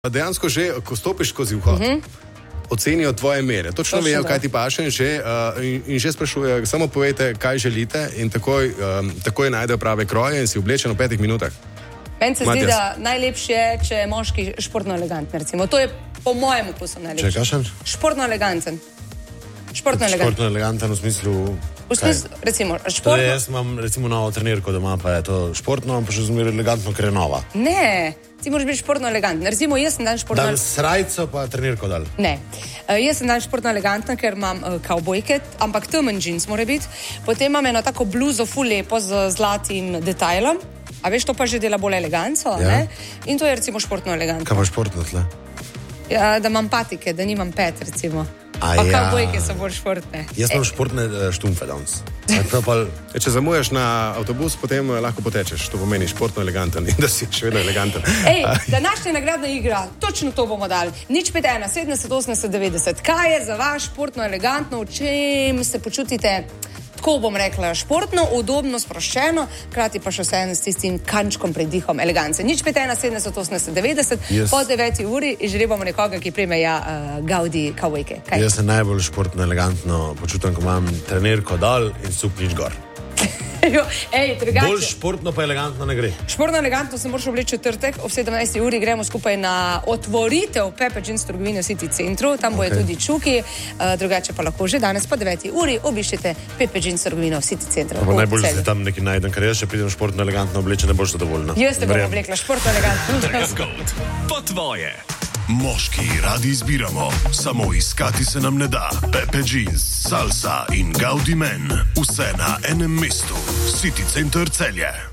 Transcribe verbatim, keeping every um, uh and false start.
Dejansko že, ko stopiš skozi vhod, uh -huh. ocenijo tvoje mere. Točno Točno vejo, da. kaj ti paše in že, uh, in, in že sprašujejo, samo povejte, kaj želite in takoj, um, takoj najdejo prave kroje in si oblečen v petih minutah. Meni se zdi, Matjas. da najlepše je, če je moški športno eleganten, recimo. To je po mojem okusu najlepše. Če kašen? Športno eleganten. Športno eleganten. Športno eleganten v smislu... V smislu, recimo, Torej, športno... jaz imam recimo novo trenirko doma, pa je to športno, ampak še zmeraj elegantno, ker je nova. Ne, ti moraš biti športno eleganten. Recimo, jaz sem dan športno... Dan srajco pa trenirko dal. Ne, uh, jaz sem dan športno elegantna, ker imam uh, kavbojke, ampak temen džins mora biti. Potem imam eno tako bluzo ful lepo z zlatim detajlom. A veš, to pa že dela bolj eleganco, Ja. ne? In to je recimo športno elegantno. Kaj pa športno tle? Ja, da imam patike, da nimam pet, recimo. A Pa ja. kavbojke so bolj športne. Jaz imam športne eh, štumfe danes. Pa... E, če zamujaš na avtobus, potem eh, lahko potečeš. To pomeni športno eleganten in da si še vedno eleganten. Ej, današnja nagradna igra, točno to bomo dali. Nič pet ena, sedemdeset, osemdeset, devetdeset. Kaj je za vas športno elegantno, v čem se počutite, tako bom rekla, športno, udobno, sproščeno, krati pa še vseeno s tistim kančkom predihom elegance. Nič pet ena, sedemdeset, osemdeset, devetdeset, Jaz- po deveti uri žrebamo nekoga, ki prime ja uh, Gaudi kavbojke. Kaj? Jaz se najbolj športno elegantno počutim, ko imam trenirko dal in suknjič gor. Ej, drugače. Bolj športno pa elegantno ne gre. Športno elegantno se moraš obleči četrtek, ob sedemnajsti uri gremo skupaj na otvoritev Pepe Jeans trgovine v City centru, tam bojo Ok. tudi čuki, uh, drugače pa lahko že danes po deveti uri obiščete Pepe Jeans trgovino v City centru. Pa v najbolj Celju. se tam nekaj najdem, ker jaz še pridem športno elegantno oblečen, ne boš zadovoljna. Jaz te bom Verjamem. oblekla športno elegantno. Zgod, po tvoje. Moški radi izbiramo, samo iskati se nam ne da. Pepe Jeans, Salsa in Gaudi Men, vse na enem mestu. City Center Celje.